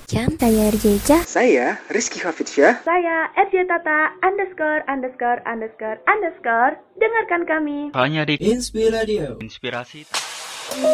Jam. Saya Rjeja. Saya Rizky Hafidsyah. Saya RJ Tata ______. Dengarkan kami hanya di Inspiradio. Inspirasi.